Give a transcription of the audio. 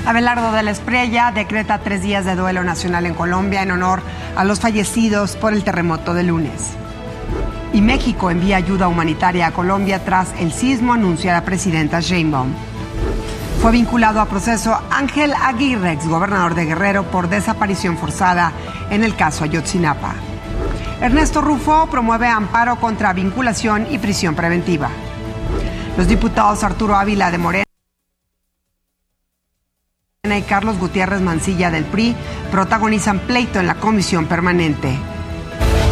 Abelardo de la Espriella decreta 3 días de duelo nacional en Colombia en honor a los fallecidos por el terremoto de lunes. Y México envía ayuda humanitaria a Colombia tras el sismo, anuncia la presidenta Sheinbaum. Fue vinculado a proceso Ángel Aguirre, exgobernador de Guerrero, por desaparición forzada en el caso Ayotzinapa. Ernesto Rufo promueve amparo contra vinculación y prisión preventiva. Los diputados Arturo Ávila de Morena y Carlos Gutiérrez Mancilla del PRI protagonizan pleito en la comisión permanente.